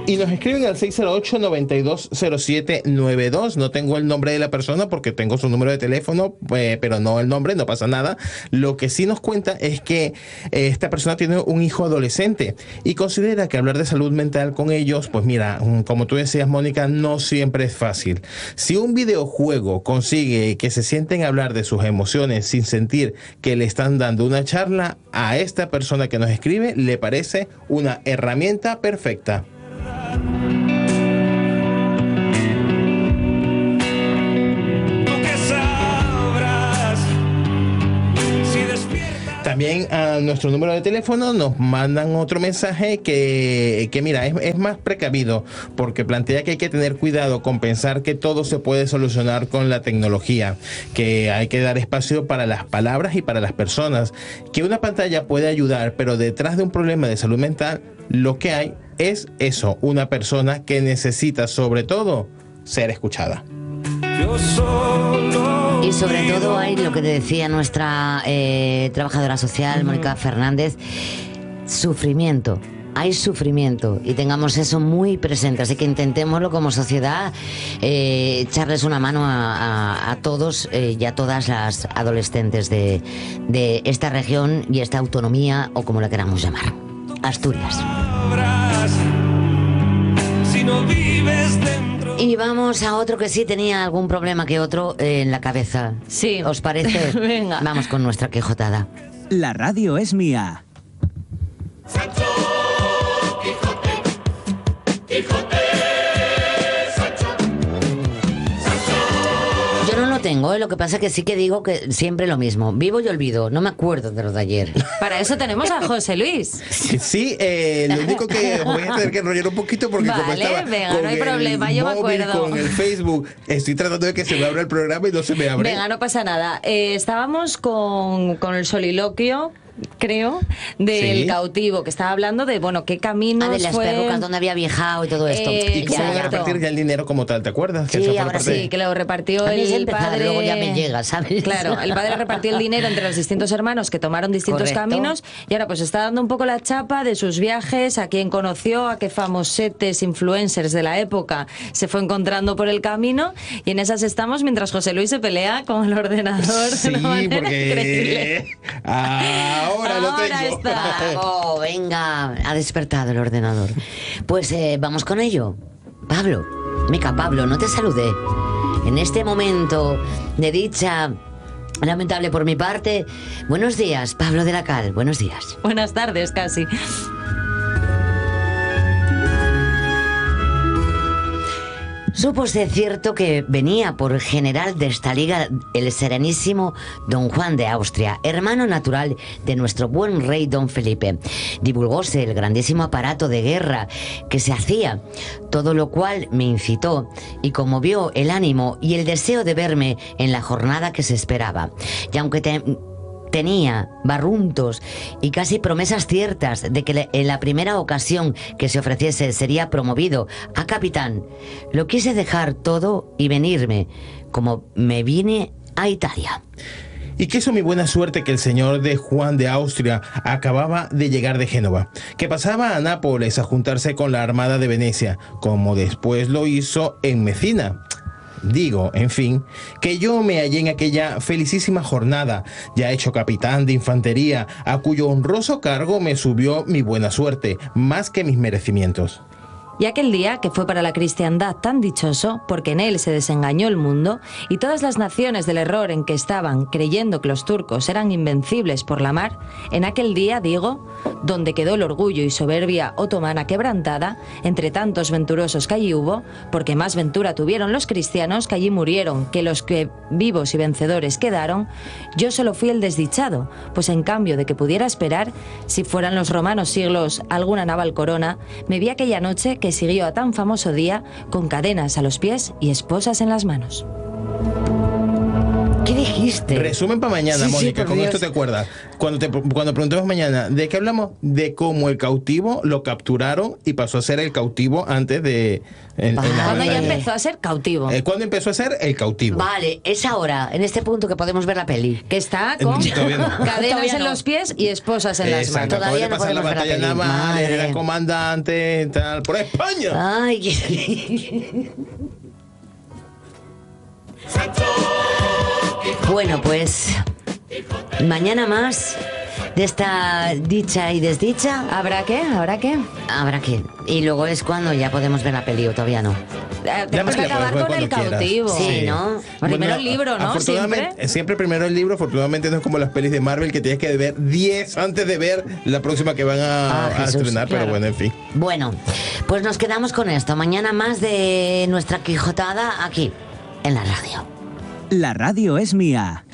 Y nos escriben al 608-920792. No tengo el nombre de la persona porque tengo su número de teléfono, pero no el nombre, no pasa nada. Lo que sí nos cuenta es que esta persona tiene un hijo adolescente y considera que hablar de salud mental con ellos, pues mira, como tú decías, Mónica, no siempre es fácil. Si un videojuego consigue que se sienten a hablar de sus emociones sin sentir que le están dando una charla, a esta persona que nos escribe le parece una herramienta perfecta. También a nuestro número de teléfono nos mandan otro mensaje que mira, es más precavido, porque plantea que hay que tener cuidado con pensar que todo se puede solucionar con la tecnología, que hay que dar espacio para las palabras y para las personas, que una pantalla puede ayudar, pero detrás de un problema de salud mental lo que hay es eso, una persona que necesita sobre todo ser escuchada. Y sobre todo hay lo que te decía nuestra trabajadora social, Mónica Fernández, sufrimiento. Hay sufrimiento y tengamos eso muy presente, así que intentémoslo como sociedad, echarles una mano a todos y a todas las adolescentes de esta región y esta autonomía, o como la queramos llamar, Asturias. Si no vives dentro. Y vamos a otro que sí tenía algún problema que otro en la cabeza. Sí. ¿Os parece? Venga. Vamos con nuestra quijotada. La radio es mía. Sancho Quijote, Quijote, Sancho, Sancho. Yo no lo tengo, lo que pasa que sí que digo que siempre lo mismo. Vivo y olvido, no me acuerdo de lo de ayer. Para eso tenemos a José Luis. Sí, lo único que voy a tener que enrollar un poquito porque como Vale, estaba venga, con no hay problema, el yo me móvil, acuerdo. con el Facebook, estoy tratando de que se me abra el programa y no se me abre. Venga, no pasa nada. Estábamos con el soliloquio, creo, del Sí. cautivo, que estaba hablando de, bueno, qué caminos De las fue... perrucas donde había viajado y todo esto. ¿Y cómo ya, van a ya. repartir ya el dinero como tal? ¿Te acuerdas? Sí, esa fue la ahora parte- Sí, que lo repartió A mí es el empezar, padre. luego ya me llega, ¿sabes? Claro, el padre repartió el dinero entre los distintos hermanos que tomaron distintos Correcto. caminos y ahora pues está dando un poco la chapa de sus viajes, a quién conoció, a qué famosetes, influencers de la época se fue encontrando por el camino, y en esas estamos mientras José Luis se pelea con el ordenador. Sí, de una manera porque increíble. ahora lo Ahora tengo. está. Oh, venga, ha despertado el ordenador. Pues vamos con ello. Pablo, Mica, Pablo, no te saludé. En este momento de dicha lamentable por mi parte, buenos días, Pablo de la Cal, buenos días. Buenas tardes, casi. Supo ser cierto que venía por general de esta liga el serenísimo don Juan de Austria, hermano natural de nuestro buen rey don Felipe. Divulgóse el grandísimo aparato de guerra que se hacía, todo lo cual me incitó y conmovió el ánimo y el deseo de verme en la jornada que se esperaba. Y aunque tenía barruntos y casi promesas ciertas de que en la primera ocasión que se ofreciese sería promovido a capitán, lo quise dejar todo y venirme, como me vine a Italia. Y quiso mi buena suerte que el señor de Juan de Austria acababa de llegar de Génova, que pasaba a Nápoles a juntarse con la Armada de Venecia, como después lo hizo en Messina. Digo, en fin, que yo me hallé en aquella felicísima jornada, ya hecho capitán de infantería, a cuyo honroso cargo me subió mi buena suerte, más que mis merecimientos. Y aquel día, que fue para la cristiandad tan dichoso, porque en él se desengañó el mundo, y todas las naciones del error en que estaban, creyendo que los turcos eran invencibles por la mar, en aquel día, digo, donde quedó el orgullo y soberbia otomana quebrantada, entre tantos venturosos que allí hubo, porque más ventura tuvieron los cristianos que allí murieron, que los que vivos y vencedores quedaron, yo solo fui el desdichado, pues en cambio de que pudiera esperar, si fueran los romanos siglos alguna naval corona, me vi aquella noche que siguió a tan famoso día con cadenas a los pies y esposas en las manos. ¿Qué dijiste? Resumen para mañana, Sí, sí, Mónica, por con Dios. esto te acuerdas. Cuando preguntemos mañana, ¿de qué hablamos? De cómo el cautivo lo capturaron y pasó a ser el cautivo antes de... Cuando ya empezó a ser cautivo. ¿Cuándo empezó a ser el cautivo? Vale, es ahora, en este punto que podemos ver la peli. Que está con Todavía no. cadenas Todavía en no. los pies y esposas en las Exacto, manos. acaba de Todavía no pasar la podemos ver la batalla peli. naval, Madre. era comandante, tal, por España. Ay, qué... Bueno, pues mañana más de esta dicha y desdicha. ¿Habrá qué? ¿Habrá qué? Habrá que. Y luego es cuando ya podemos ver la peli, o todavía no. Tenemos que la acabar puedes con ver el cuando quieras. cautivo. Sí, ¿no? Primero el libro, ¿no? Afortunadamente, siempre primero el libro. Afortunadamente no es como las pelis de Marvel que tienes que ver 10 antes de ver la próxima que van a Jesús, estrenar, pero claro. bueno, en fin. Bueno, pues nos quedamos con esto. Mañana más de nuestra Quijotada aquí, en la radio. La radio es mía.